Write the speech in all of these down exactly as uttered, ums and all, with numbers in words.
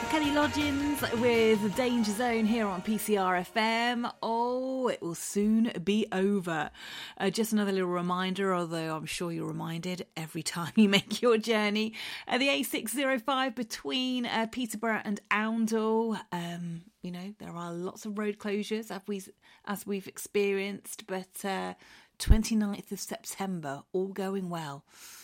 Kenny Loggins with Danger Zone here on P C R F M. Oh, it will soon be over. Uh, just another little reminder, although I'm sure you're reminded every time you make your journey. Uh, the A six oh five between uh, Peterborough and Oundle. Um, you know, there are lots of road closures as, we, as we've experienced, but uh, twenty-ninth of September, all going well.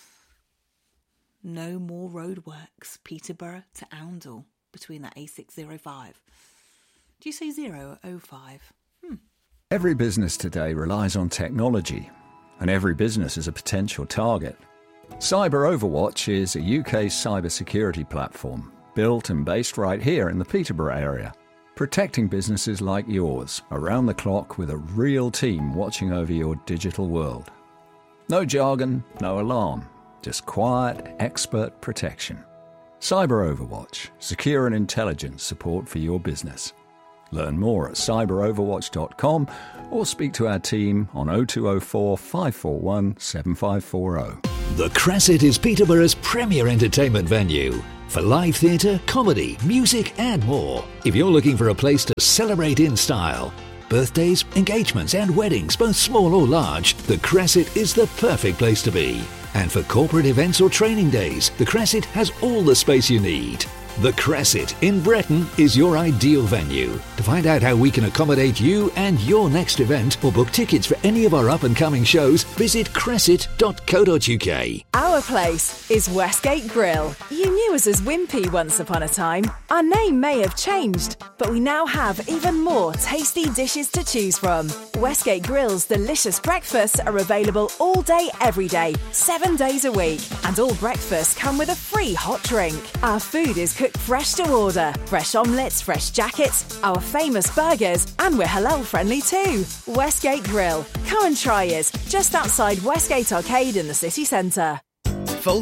No more roadworks, Peterborough to Oundle, between that A six oh five. Do you say zero or oh five? Hmm. Every business today relies on technology, and every business is a potential target. Cyber Overwatch is a U K cybersecurity platform built and based right here in the Peterborough area, protecting businesses like yours around the clock with a real team watching over your digital world. No jargon, no alarm. Just quiet, expert protection. Cyber Overwatch, secure and intelligent support for your business. Learn more at cyber overwatch dot com or speak to our team on oh two oh four, five four one, seven five four oh. The Crescent is Peterborough's premier entertainment venue for live theatre, comedy, music and more. If you're looking for a place to celebrate in style, birthdays, engagements and weddings, both small or large, the Crescent is the perfect place to be. And for corporate events or training days, the Crescent has all the space you need. The Crescent in Breton is your ideal venue. To find out how we can accommodate you and your next event or book tickets for any of our up-and-coming shows, visit crescent dot co dot uk. Our place is Westgate Grill. You knew us as Wimpy once upon a time. Our name may have changed, but we now have even more tasty dishes to choose from. Westgate Grill's delicious breakfasts are available all day, every day, seven days a week. And all breakfasts come with a free hot drink. Our food is cooked fresh to order. Fresh omelettes, fresh jackets, our famous burgers, and we're halal friendly too. Westgate Grill. Come and try us just outside Westgate Arcade in the city centre.